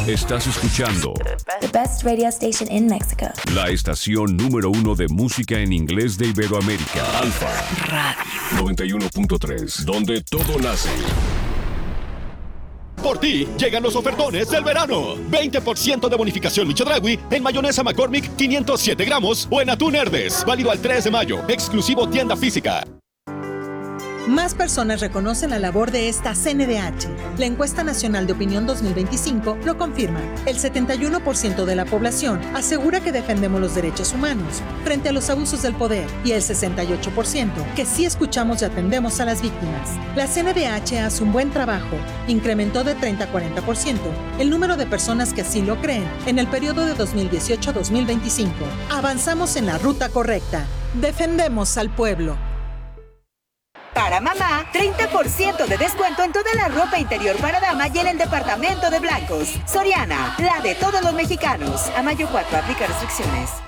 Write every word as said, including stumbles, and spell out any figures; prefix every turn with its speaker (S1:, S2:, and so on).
S1: Estás escuchando
S2: The best radio station in Mexico.
S1: la estación número uno de música en inglés de Iberoamérica. Alfa Radio noventa y uno punto tres, donde todo nace.
S3: Por ti, llegan los ofertones del verano. veinte por ciento de bonificación Michodragui en mayonesa McCormick quinientos siete gramos o en atún Herdes. Válido al tres de mayo. Exclusivo tienda física.
S4: Más personas reconocen la labor de esta C N D H. La encuesta nacional de opinión dos mil veinticinco lo confirma. El setenta y uno por ciento de la población asegura que defendemos los derechos humanos frente a los abusos del poder y el sesenta y ocho por ciento que sí escuchamos y atendemos a las víctimas. La C N D H hace un buen trabajo. Incrementó de treinta a cuarenta por ciento el número de personas que así lo creen en el periodo de dos mil dieciocho a dos mil veinticinco. Avanzamos en la ruta correcta. Defendemos al pueblo.
S5: Para mamá, treinta por ciento de descuento en toda la ropa interior para dama y en el departamento de blancos. Soriana, la de todos los mexicanos. A mayo cuatro, aplica restricciones.